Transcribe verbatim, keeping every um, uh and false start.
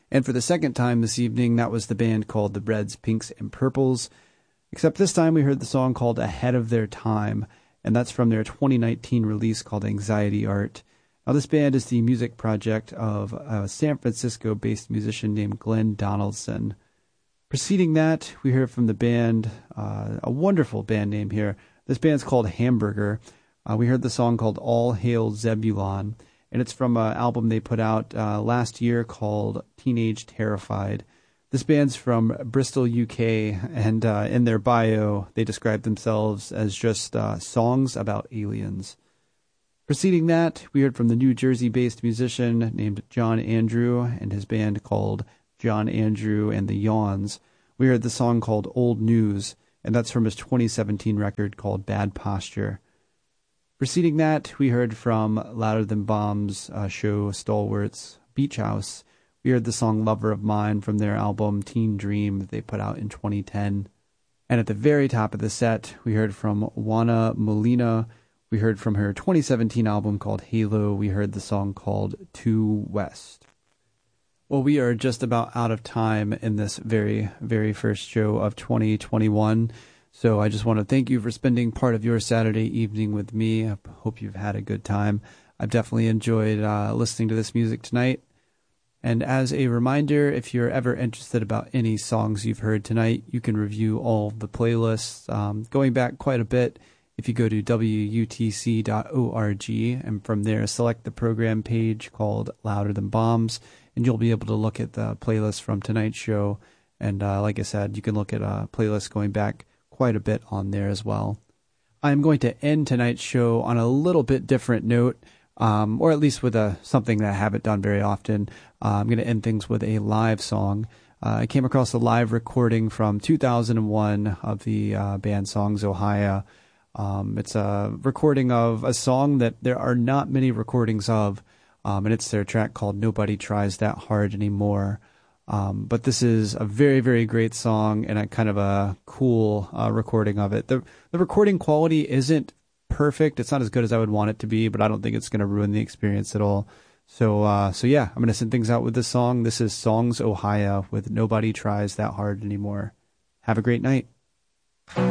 And for the second time this evening, that was the band called the Reds, Pinks, and Purples. Except this time we heard the song called Ahead of Their Time, and that's from their twenty nineteen release called Anxiety Art. Now, this band is the music project of a San Francisco-based musician named Glenn Donaldson. Preceding that, we heard from the band, uh, a wonderful band name here. This band's called Hamburger. Uh, we heard the song called All Hail Zebulon, and it's from an album they put out uh, last year called Teenage Terrified. This band's from Bristol, U K, and uh, in their bio, they describe themselves as just uh, songs about aliens. Preceding that, we heard from the New Jersey-based musician named John Andrew and his band called John Andrew and the Yawns. We heard the song called Old News, and that's from his twenty seventeen record called Bad Posture. Preceding that, we heard from Louder Than Bombs uh, show Stalwarts Beach House. We heard the song Lover of Mine from their album Teen Dream that they put out in twenty ten. And at the very top of the set, we heard from Juana Molina. We heard from her twenty seventeen album called Halo. We heard the song called To West. Well, we are just about out of time in this very, very first show of twenty twenty-one. So I just want to thank you for spending part of your Saturday evening with me. I hope you've had a good time. I've definitely enjoyed uh, listening to this music tonight. And as a reminder, if you're ever interested about any songs you've heard tonight, you can review all the playlists. Um, going back quite a bit, if you go to W U T C dot org and from there select the program page called Louder Than Bombs, and you'll be able to look at the playlist from tonight's show. And uh, like I said, you can look at a playlist going back quite a bit on there as well. I'm going to end tonight's show on a little bit different note, um, or at least with a something that I haven't done very often. Uh, I'm going to end things with a live song. Uh, I came across a live recording from two thousand one of the uh, band Songs Ohio. Um, it's a recording of a song that there are not many recordings of, um, and it's their track called Nobody Tries That Hard Anymore. Um, but this is a very, very great song and a kind of a cool uh, recording of it. The, the recording quality isn't perfect. It's not as good as I would want it to be, but I don't think it's going to ruin the experience at all. So, uh, so yeah, I'm going to send things out with this song. This is Songs Ohio with Nobody Tries That Hard Anymore. Have a great night.